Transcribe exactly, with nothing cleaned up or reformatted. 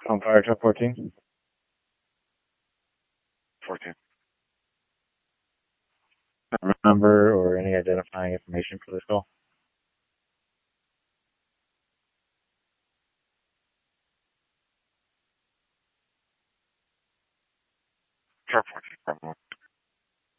On fire truck fourteen. fourteen. Number or any identifying information for this call?